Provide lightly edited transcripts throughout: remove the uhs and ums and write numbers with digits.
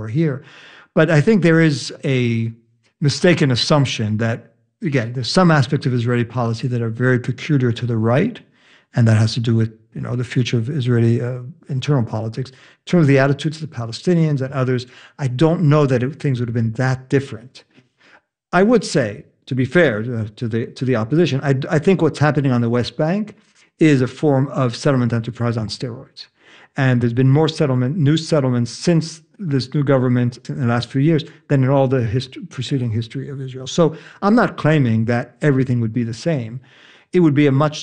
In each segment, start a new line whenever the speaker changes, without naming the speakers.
power here. But I think there is a mistaken assumption that, again, there's some aspects of Israeli policy that are very peculiar to the right, and that has to do with the future of Israeli internal politics. In terms of the attitudes of the Palestinians and others, I don't know that things would have been that different. I would say, to be fair to the opposition, I think what's happening on the West Bank is a form of settlement enterprise on steroids. And there's been more new settlements since this new government in the last few years than in all the preceding history of Israel. So I'm not claiming that everything would be the same. It would be a much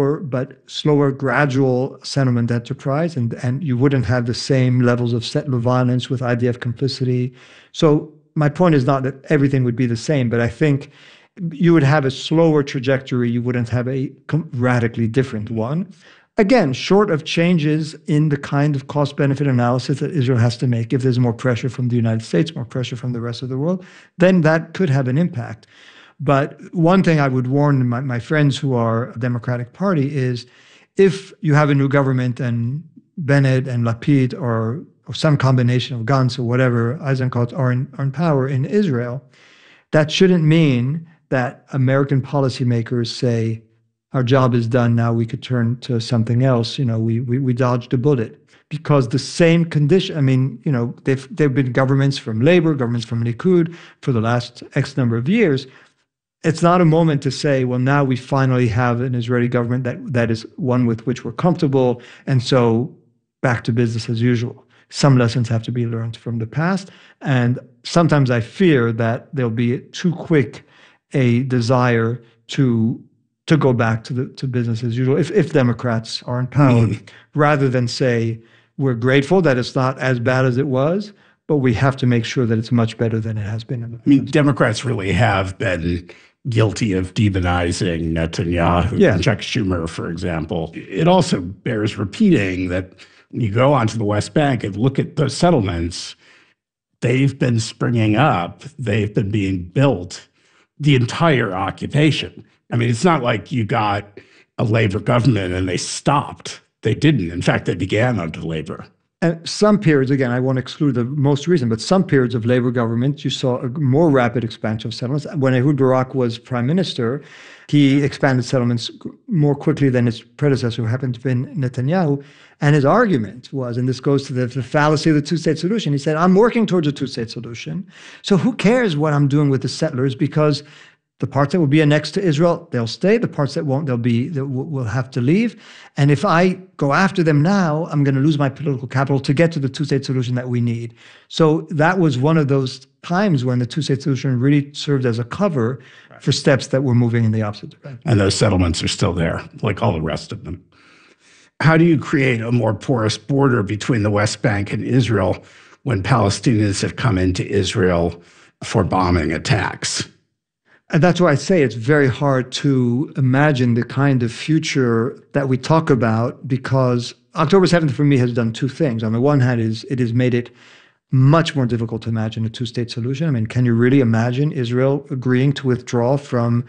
slower, gradual settlement enterprise, and you wouldn't have the same levels of settler violence with IDF complicity. So my point is not that everything would be the same, but I think you would have a slower trajectory. You wouldn't have a radically different one. Again, short of changes in the kind of cost-benefit analysis that Israel has to make, if there's more pressure from the United States, more pressure from the rest of the world, then that could have an impact. But one thing I would warn my friends who are Democratic Party is, if you have a new government and Bennett and Lapid or some combination of Gantz or whatever, Eisenkot, are in power in Israel, that shouldn't mean that American policymakers say, our job is done, now we could turn to something else. We dodged a bullet. Because the same condition, there've been governments from Labor, governments from Likud for the last X number of years. It's not a moment to say, well, now we finally have an Israeli government that is one with which we're comfortable, and so back to business as usual. Some lessons have to be learned from the past, and sometimes I fear that there'll be too quick a desire to go back to business as usual if Democrats are in power, rather than say, we're grateful that it's not as bad as it was, but we have to make sure that it's much better than it has been in the past.
Democrats really have been guilty of demonizing Netanyahu and Chuck Schumer, for example. It also bears repeating that when you go onto the West Bank and look at the settlements, they've been springing up, they've been being built the entire occupation. It's not like you got a Labor government and they stopped. They didn't. In fact, they began under Labor.
And some periods, again, I won't exclude the most recent, but some periods of Labor government, you saw a more rapid expansion of settlements. When Ehud Barak was prime minister, he expanded settlements more quickly than his predecessor, who happened to be Netanyahu. And his argument was, and this goes to the fallacy of the two-state solution, he said, I'm working towards a two-state solution. So who cares what I'm doing with the settlers? Because the parts that will be annexed to Israel, they'll stay. The parts that won't, will have to leave. And if I go after them now, I'm going to lose my political capital to get to the two-state solution that we need. So that was one of those times when the two-state solution really served as a cover for steps that were moving in the opposite direction.
And those settlements are still there, like all the rest of them. How do you create a more porous border between the West Bank and Israel when Palestinians have come into Israel for bombing attacks?
And that's why I say it's very hard to imagine the kind of future that we talk about, because October 7th for me has done two things. On the one hand, it has made it much more difficult to imagine a two-state solution. Can you really imagine Israel agreeing to withdraw from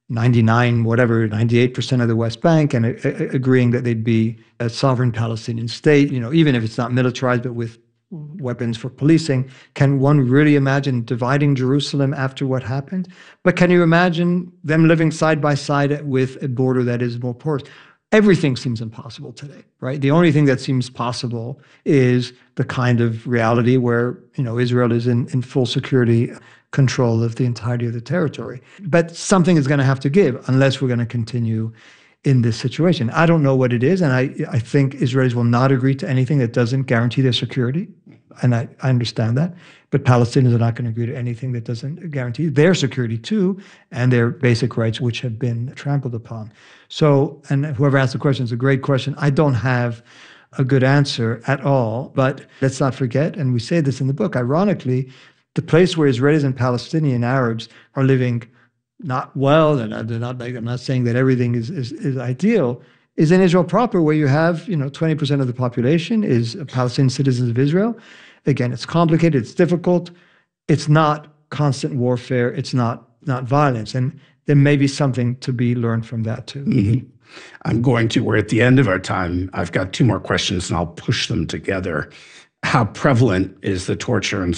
98% of the West Bank and agreeing that they'd be a sovereign Palestinian state, even if it's not militarized, but with weapons for policing? Can one really imagine dividing Jerusalem after what happened? But can you imagine them living side by side with a border that is more porous? Everything seems impossible today, right? The only thing that seems possible is the kind of reality where, Israel is in full security control of the entirety of the territory. But something is going to have to give unless we're going to continue in this situation. I don't know what it is, and I think Israelis will not agree to anything that doesn't guarantee their security, and I understand that. But Palestinians are not going to agree to anything that doesn't guarantee their security too, and their basic rights, which have been trampled upon. So, and whoever asked the question is a great question. I don't have a good answer at all, but let's not forget, and we say this in the book, ironically, the place where Israelis and Palestinian Arabs are living not well, and I'm not saying that everything is ideal, is in Israel proper, where you have 20% of the population is Palestinian citizens of Israel. Again, it's complicated, it's difficult, it's not constant warfare, it's not violence, and there may be something to be learned from that too.
Mm-hmm. We're at the end of our time. I've got two more questions, and I'll push them together. How prevalent is the torture and